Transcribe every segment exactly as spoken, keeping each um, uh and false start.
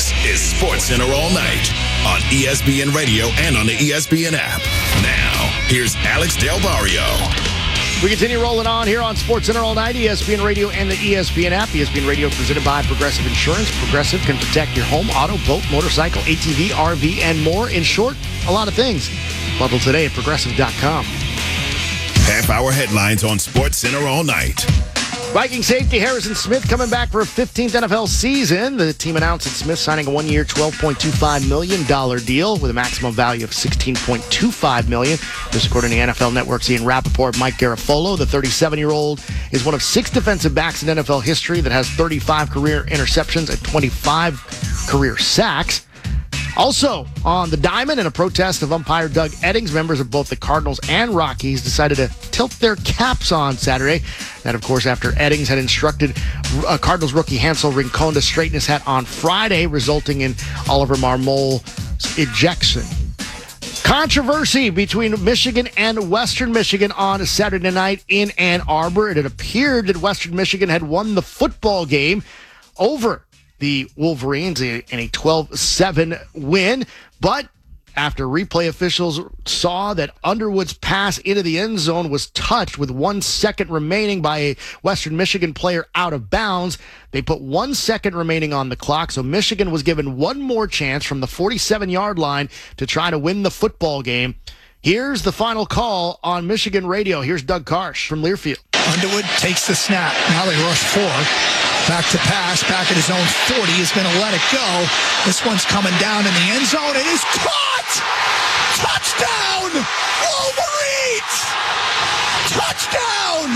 This is SportsCenter All Night on E S P N Radio and on the E S P N app. Now, here's Alex Del Barrio. We continue rolling on here on SportsCenter All Night, E S P N Radio and the E S P N app. E S P N Radio presented by Progressive Insurance. Progressive can protect your home, auto, boat, motorcycle, A T V, R V, and more. In short, a lot of things. Bundle today at progressive dot com. Half-hour headlines on SportsCenter All Night. Viking safety Harrison Smith coming back for a fifteenth N F L season. The team announced that Smith signing a one-year, twelve point two five million dollars deal with a maximum value of sixteen point two five million dollars. This according to N F L Network's Ian Rappaport. Mike Garafolo, the thirty-seven-year-old, is one of six defensive backs in N F L history that has thirty-five career interceptions and twenty-five career sacks. Also on the diamond, in a protest of umpire Doug Eddings, members of both the Cardinals and Rockies decided to tilt their caps on Saturday. That, of course, after Eddings had instructed uh, Cardinals rookie Hansel Rincon to straighten his hat on Friday, resulting in Oliver Marmol's ejection. Controversy between Michigan and Western Michigan on Saturday night in Ann Arbor. It had appeared that Western Michigan had won the football game over the Wolverines in a twelve seven win, but after replay officials saw that Underwood's pass into the end zone was touched with one second remaining by a Western Michigan player out of bounds, they put one second remaining on the clock, so Michigan was given one more chance from the forty-seven-yard line to try to win the football game. Here's the final call on Michigan radio. Here's Doug Karsh from Learfield. Underwood takes the snap. Now they rush four. Back to pass, back at his own forty. He's going to let it go. This one's coming down in the end zone. It is caught! Touchdown! Wolverines! Touchdown!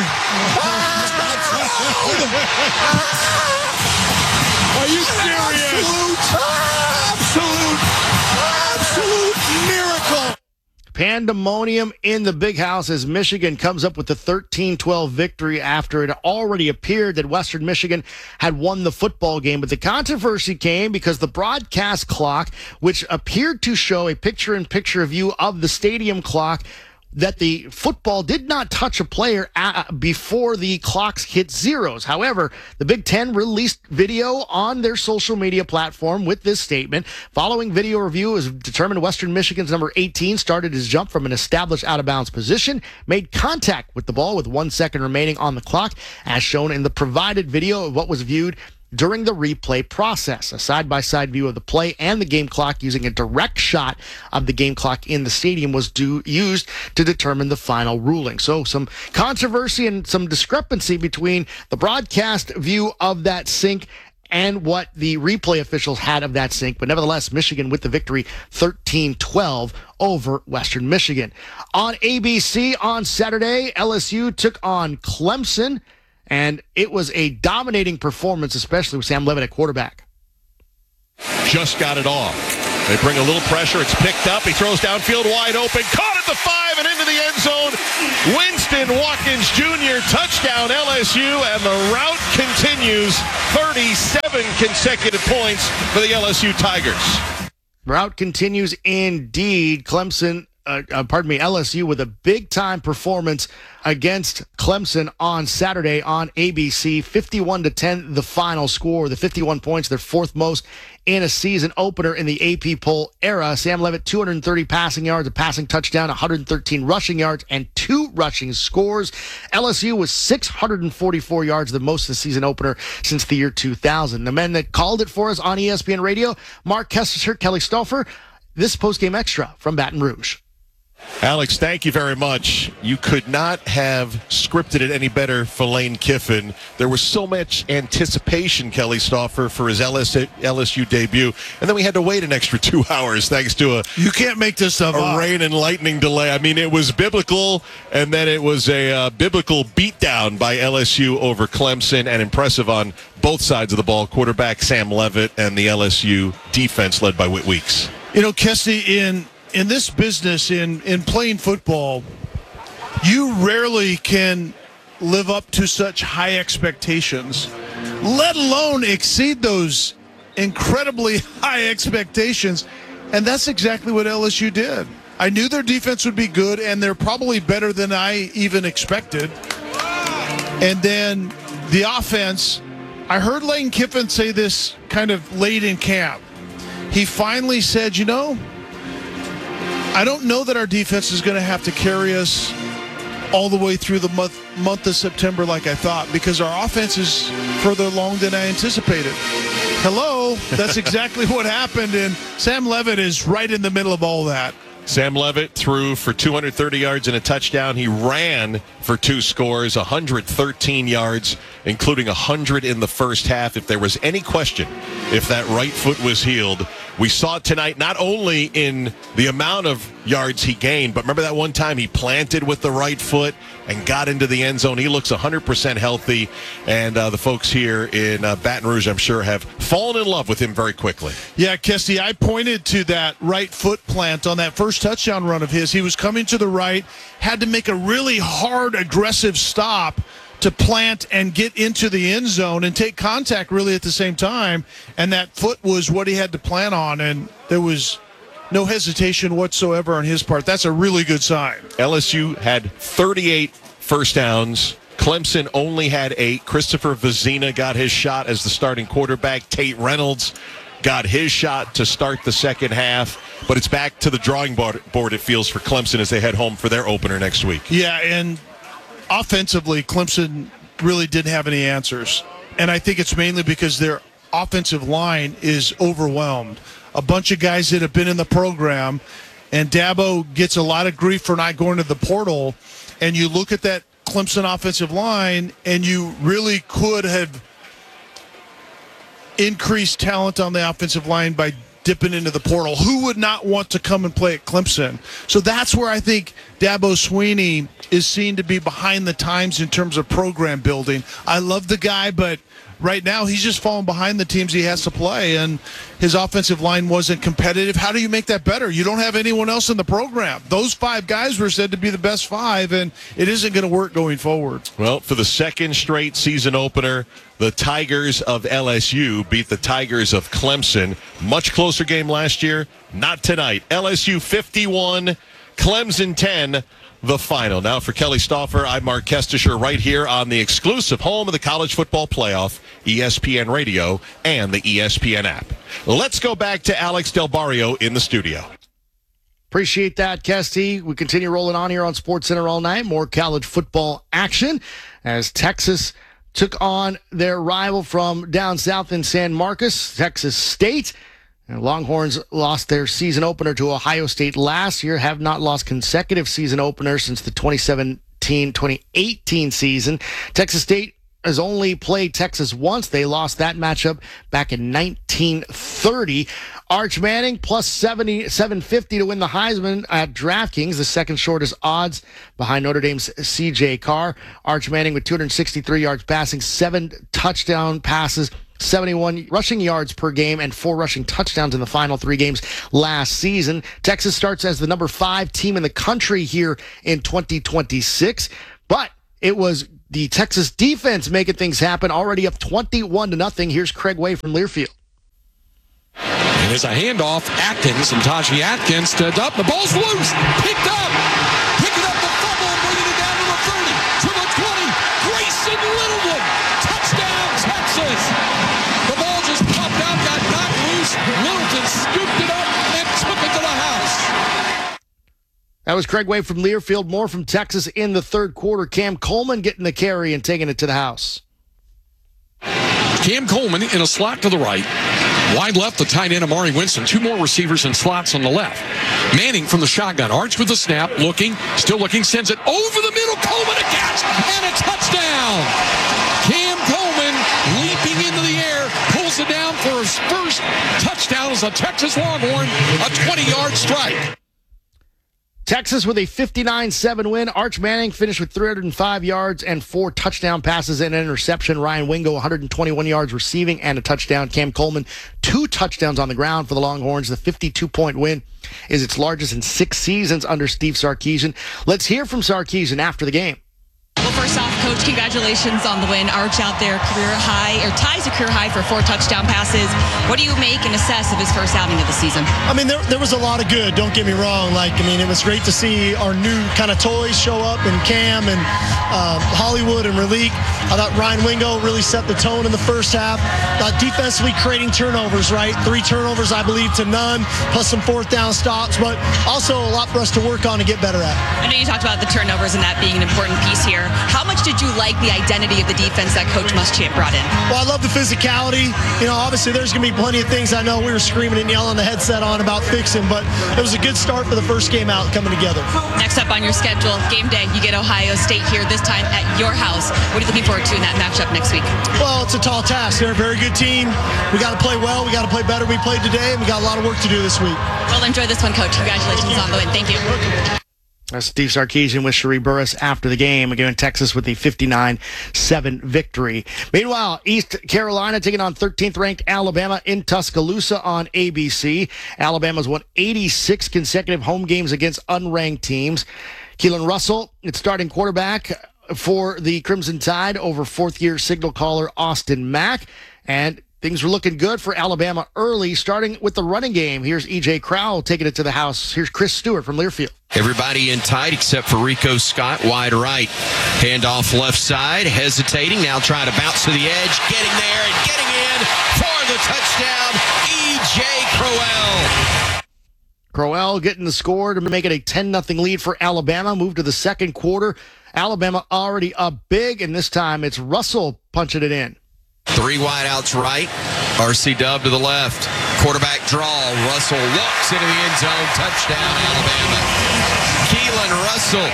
Are you serious? Absolute, absolute, absolute miracle. Pandemonium in the big house as Michigan comes up with the thirteen twelve victory after it already appeared that Western Michigan had won the football game. But the controversy came because the broadcast clock, which appeared to show a picture-in-picture view of the stadium clock, that the football did not touch a player at, before the clocks hit zeros. However, the Big Ten released video on their social media platform with this statement. Following video review, it was determined Western Michigan's number eighteen started his jump from an established out-of-bounds position, made contact with the ball with one second remaining on the clock, as shown in the provided video of what was viewed during the replay process. A side-by-side view of the play and the game clock using a direct shot of the game clock in the stadium was do, used to determine the final ruling. So some controversy and some discrepancy between the broadcast view of that sync and what the replay officials had of that sync. But nevertheless, Michigan with the victory thirteen twelve over Western Michigan. On A B C on Saturday, L S U took on Clemson, and it was a dominating performance, especially with Sam Levitt at quarterback. Just got it off. They bring a little pressure. It's picked up. He throws downfield wide open. Caught at the five and into the end zone. Winston Watkins Junior Touchdown L S U. And the route continues. thirty-seven consecutive points for the L S U Tigers. Route continues indeed. Clemson, uh, uh, pardon me, L S U with a big-time performance against Clemson on Saturday on A B C. fifty-one to ten, the final score. The fifty-one points, their fourth most in a season opener in the A P poll era. Sam Levitt, two hundred thirty passing yards, a passing touchdown, one hundred thirteen rushing yards, and two rushing scores. L S U was six hundred forty-four yards, the most of the season opener since the year two thousand. The men that called it for us on E S P N Radio, Mark Kessler, Kelly Stauffer. This postgame extra from Baton Rouge. Alex, thank you very much. You could not have scripted it any better for Lane Kiffin. There was so much anticipation, Kelly Stauffer, for his L S U debut. And then we had to wait an extra two hours thanks to a, you can't make this stuff a up. rain and lightning delay. I mean, it was biblical, and then it was a uh, biblical beatdown by L S U over Clemson, and impressive on both sides of the ball. Quarterback Sam Levitt and the L S U defense led by Whit Weeks. You know, Kessie, in... In this business, in, in playing football, you rarely can live up to such high expectations, let alone exceed those incredibly high expectations. And that's exactly what L S U did. I knew their defense would be good, and they're probably better than I even expected. And then the offense, I heard Lane Kiffin say this kind of late in camp. he finally said, you know, I don't know that our defense is going to have to carry us all the way through the month month of September like I thought, because our offense is further along than I anticipated. Hello, that's exactly what happened, and Sam Levitt is right in the middle of all that. Sam Levitt threw for two hundred thirty yards and a touchdown. He ran for two scores, one hundred thirteen yards, including one hundred in the first half. If there was any question if that right foot was healed, we saw it tonight, not only in the amount of yards he gained, but remember that one time he planted with the right foot and got into the end zone. He looks one hundred percent healthy, and uh, the folks here in uh, Baton Rouge, I'm sure, have fallen in love with him very quickly. Yeah, Kesty, I pointed to that right foot plant on that first touchdown run of his. He was coming to the right, had to make a really hard, aggressive stop to plant and get into the end zone and take contact really at the same time, and that foot was what he had to plan on, and there was no hesitation whatsoever on his part. That's a really good sign. L S U had thirty-eight first downs. Clemson only had eight. Christopher Vizina got his shot as the starting quarterback. Tate Reynolds got his shot to start the second half. But it's back to the drawing board, board it feels, for Clemson as they head home for their opener next week. Yeah, and offensively, Clemson really didn't have any answers. And I think it's mainly because their offensive line is overwhelmed. A bunch of guys that have been in the program, and Dabo gets a lot of grief for not going to the portal. And you look at that Clemson offensive line, and you really could have increased talent on the offensive line by dipping into the portal. Who would not want to come and play at Clemson? So that's where I think Dabo Swinney is seen to be behind the times in terms of program building. I love the guy, but right now he's just falling behind the teams he has to play, and his offensive line wasn't competitive. How do you make that better? You don't have anyone else in the program. Those five guys were said to be the best five, and it isn't going to work going forward. Well, for the second straight season opener, the Tigers of L S U beat the Tigers of Clemson. Much closer game last year, not tonight. L S U fifty-one, Clemson ten. The final. Now for Kelly Stauffer, I'm Mark Kestisher right here on the exclusive home of the College Football Playoff, E S P N Radio, and the E S P N app. Let's go back to Alex Del Barrio in the studio. Appreciate that, Kesty. We continue rolling on here on SportsCenter all night. More college football action as Texas took on their rival from down south in San Marcos, Texas State. And Longhorns lost their season opener to Ohio State last year, have not lost consecutive season openers since the twenty seventeen twenty eighteen season. Texas State has only played Texas once. They lost that matchup back in nineteen thirty. Arch Manning plus seventy-seven fifty to win the Heisman at DraftKings, the second shortest odds behind Notre Dame's C J Carr. Arch Manning with two hundred sixty-three yards passing, seven touchdown passes, seventy-one rushing yards per game, and four rushing touchdowns in the final three games last season. Texas starts as the number five team in the country here in twenty twenty-six, but it was the Texas defense making things happen, already up twenty-one to nothing. Here's Craig Way from Learfield. And there's a handoff. Atkins and Taji Atkins to up. The ball's loose. Picked up. Picking up the fumble, bringing it down to the thirty, to the twenty. Grayson Littleton. Touchdown, Texas. The ball just popped out, got knocked loose. Littleton scooped it up and took it to the house. That was Craig Way from Learfield. More from Texas in the third quarter. Cam Coleman getting the carry and taking it to the house. Cam Coleman in a slot to the right. Wide left, the tight end, Amari Winston. Two more receivers in slots on the left. Manning from the shotgun. Arch with the snap. Looking. Still looking. Sends it over the middle. Coleman a catch. And a touchdown. Cam Coleman leaping into the air. Pulls it down for his first touchdown as a Texas Longhorn. A twenty-yard strike. Texas with a fifty-nine seven win. Arch Manning finished with three hundred five yards and four touchdown passes and an interception. Ryan Wingo, one hundred twenty-one yards receiving and a touchdown. Cam Coleman, two touchdowns on the ground for the Longhorns. The fifty-two point win is its largest in six seasons under Steve Sarkisian. Let's hear from Sarkisian after the game. Well, first off, Coach, congratulations on the win. Arch out there, career high, or ties a career high for four touchdown passes. What do you make and assess of his first outing of the season? I mean, there, there was a lot of good, don't get me wrong. Like, I mean, it was great to see our new kind of toys show up, and Cam and uh, Hollywood and Raleek. I thought Ryan Wingo really set the tone in the first half. Uh, defensively creating turnovers, right? Three turnovers, I believe, to none, plus some fourth down stops, but also a lot for us to work on and get better at. I know you talked about the turnovers and that being an important piece here. How much did you like the identity of the defense that Coach Muschamp brought in? Well, I love the physicality. You know, obviously there's going to be plenty of things I know we were screaming and yelling the headset on about fixing, but it was a good start for the first game out coming together. Next up on your schedule, game day, you get Ohio State here, this time at your house. What are you looking forward to in that matchup next week? Well, it's a tall task. They're a very good team. We got to play well. We got to play better. We played today, and we got a lot of work to do this week. Well, enjoy this one, Coach. Congratulations on the win. Thank you. That's Steve Sarkisian with Cherie Burris after the game. Again, Texas with the fifty-nine seven victory. Meanwhile, East Carolina taking on thirteenth ranked Alabama in Tuscaloosa on A B C. Alabama's won eighty-six consecutive home games against unranked teams. Keelan Russell, its starting quarterback for the Crimson Tide over fourth-year signal caller Austin Mack. And things were looking good for Alabama early, starting with the running game. Here's E J Crowell taking it to the house. Here's Chris Stewart from Learfield. Everybody in tight except for Rico Scott, wide right. Handoff left side, hesitating, now trying to bounce to the edge, getting there and getting in for the touchdown, E J Crowell. Crowell getting the score to make it a ten nothing lead for Alabama. Move to the second quarter. Alabama already up big, and this time it's Russell punching it in. Three wideouts right, R C Dub to the left. Quarterback draw, Russell walks into the end zone, touchdown Alabama. Keelan Russell,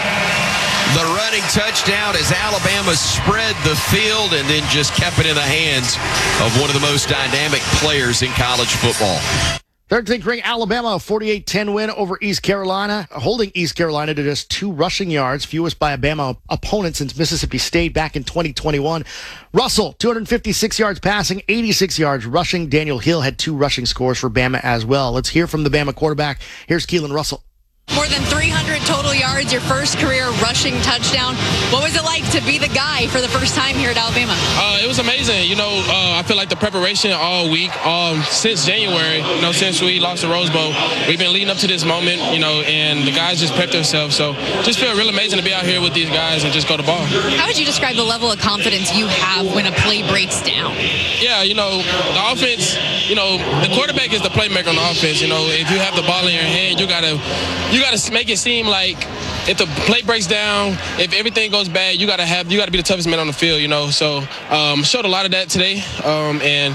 the running touchdown as Alabama spread the field and then just kept it in the hands of one of the most dynamic players in college football. thirteenth ranked Alabama, a forty-eight ten win over East Carolina, holding East Carolina to just two rushing yards, fewest by a Bama opponent since Mississippi State back in twenty twenty-one. Russell, two hundred fifty-six yards passing, eighty-six yards rushing. Daniel Hill had two rushing scores for Bama as well. Let's hear from the Bama quarterback. Here's Keelan Russell. More than three hundred total yards, your first career rushing touchdown. What was it like to be the guy for the first time here at Alabama? Uh, it was amazing. You know, uh, I feel like the preparation all week, um, since January, you know, since we lost the Rose Bowl, we've been leading up to this moment, you know, and the guys just prepped themselves. So just feel real amazing to be out here with these guys and just go to ball. How would you describe the level of confidence you have when a play breaks down? Yeah, you know, the offense, you know, the quarterback is the playmaker on the offense. You know, if you have the ball in your hand, you got to you got to make it seem like if the play breaks down, if everything goes bad, you got to have you got to be the toughest man on the field, you know. So um, showed a lot of that today, um, and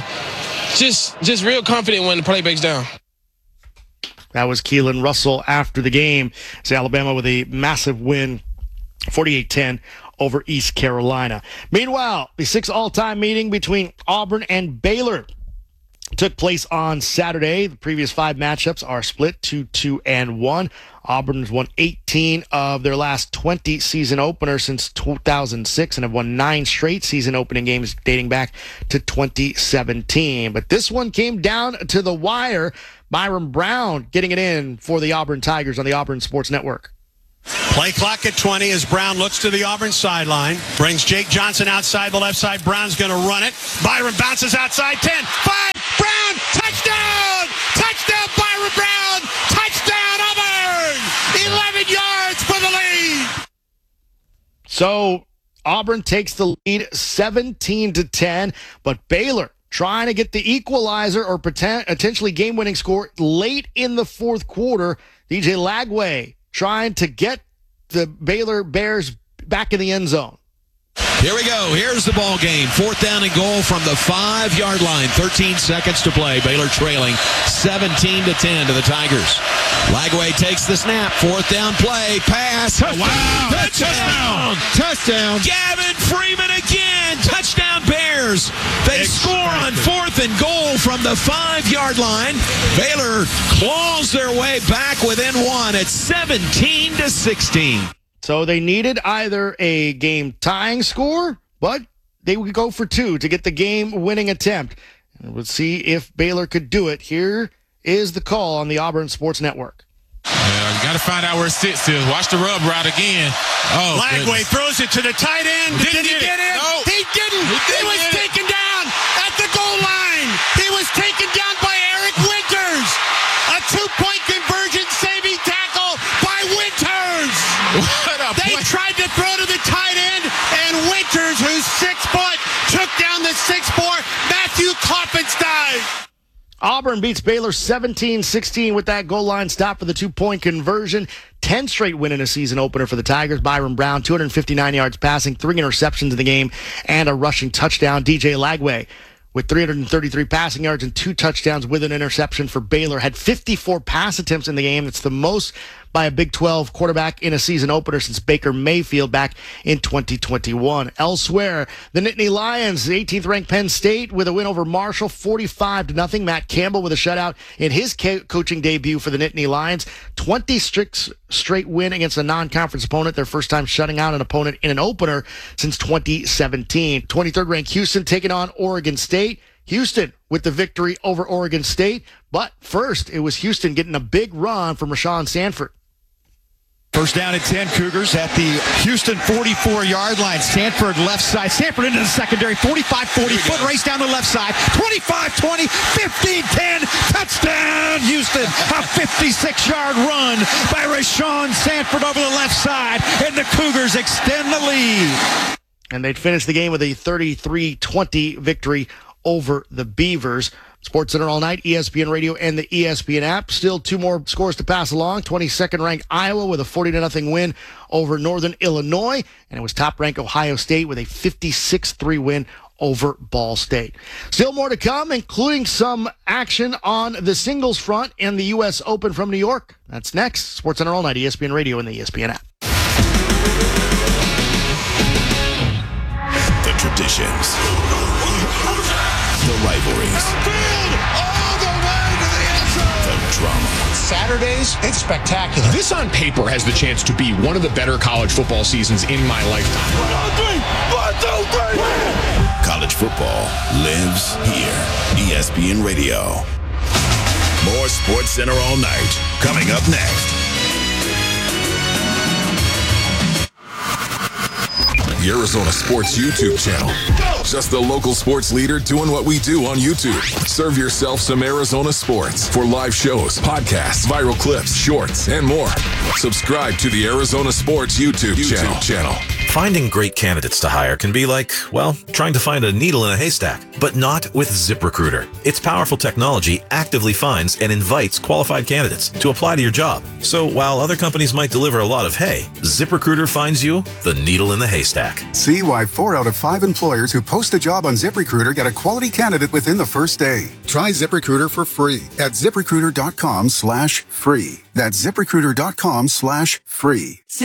just just real confident when the play breaks down. That was Keelan Russell after the game. It's Alabama with a massive win, forty-eight ten over East Carolina. Meanwhile, the sixth all-time meeting between Auburn and Baylor took place on Saturday. The previous five matchups are split two two and one. Auburn's won eighteen of their last twenty season openers since two thousand six and have won nine straight season opening games dating back to twenty seventeen. But this one came down to the wire. Byron Brown getting it in for the Auburn Tigers on the Auburn Sports Network. Play clock at twenty as Brown looks to the Auburn sideline. Brings Jake Johnson outside the left side. Brown's going to run it. Byron bounces outside. ten, five, Brown, touchdown! Touchdown, Byron Brown! Touchdown, Auburn! eleven yards for the lead! So Auburn takes the lead seventeen to ten, but Baylor trying to get the equalizer or potentially game-winning score late in the fourth quarter. D J Lagway trying to get the Baylor Bears back in the end zone. Here we go. Here's the ball game. Fourth down and goal from the five-yard line. thirteen seconds to play. Baylor trailing seventeen to ten to the Tigers. Lagway takes the snap. Fourth down play. Pass. Touchdown. Wow. Touchdown. Touchdown. Gavin Freeman again. Touchdown Bears. They Expected. score on fourth and goal from the five-yard line. Baylor claws their way back within one at seventeen to sixteen. So they needed either a game-tying score, but they would go for two to get the game-winning attempt. And we'll see if Baylor could do it. Here is the call on the Auburn Sports Network. Yeah, you got to find out where it sits. Is. Watch the rub route again. Oh, Lagway goodness. throws it to the tight end. Didn't Did he get get it. in? No. He didn't. He He, didn't was get it. taken down at the goal line. He was taken down by Eric Winters. A two-point conversion saving tackle by Winters. What a They play. tried to throw to the tight end, and Winters, who's six foot, took down the six four Matthew Kloppenstein. Auburn beats Baylor seventeen sixteen with that goal line stop for the two-point conversion. ten straight win in a season opener for the Tigers. Byron Brown, two hundred fifty-nine yards passing, three interceptions in the game, and a rushing touchdown. D J Lagway with three hundred thirty-three passing yards and two touchdowns with an interception for Baylor. Had fifty-four pass attempts in the game. That's the most by a Big twelve quarterback in a season opener since Baker Mayfield back in twenty twenty-one. Elsewhere, the Nittany Lions, the eighteenth ranked Penn State with a win over Marshall, forty-five to nothing. Matt Campbell with a shutout in his co- coaching debut for the Nittany Lions. twenty-six straight win against a non-conference opponent, their first time shutting out an opponent in an opener since twenty seventeen. twenty-third ranked Houston taking on Oregon State. Houston with the victory over Oregon State. But first, it was Houston getting a big run from Rashawn Sanford. First down at ten, Cougars at the Houston forty-four-yard line. Sanford left side. Sanford into the secondary. forty-five forty. Foot race down the left side. twenty-five twenty. fifteen ten. Touchdown, Houston. A fifty-six-yard run by Rashawn Sanford over the left side. And the Cougars extend the lead. And they'd finish the game with a thirty-three twenty victory over the Beavers. SportsCenter all night, E S P N Radio and the E S P N app. Still two more scores to pass along. twenty-second ranked Iowa with a forty to nothing win over Northern Illinois. And it was top ranked Ohio State with a fifty-six three win over Ball State. Still more to come, including some action on the singles front in the U S Open from New York. That's next. SportsCenter all night, E S P N Radio and the E S P N app. The traditions. The rivalries. All the way to the end zone. The drama. Saturdays, it's spectacular. This on paper has the chance to be one of the better college football seasons in my lifetime. One, two, three. One, two, three. College football lives here. E S P N Radio. More SportsCenter all night. Coming up next. The Arizona Sports YouTube channel. Just the local sports leader doing what we do on YouTube. Serve yourself some Arizona sports for live shows, podcasts, viral clips, shorts, and more. Subscribe to the Arizona Sports YouTube, YouTube channel. channel. Finding great candidates to hire can be like, well, trying to find a needle in a haystack, but not with ZipRecruiter. Its powerful technology actively finds and invites qualified candidates to apply to your job. So while other companies might deliver a lot of hay, ZipRecruiter finds you the needle in the haystack. See why four out of five employers who post a job on ZipRecruiter get a quality candidate within the first day. Try ZipRecruiter for free at ZipRecruiter.com slash free. That's ZipRecruiter.com slash free.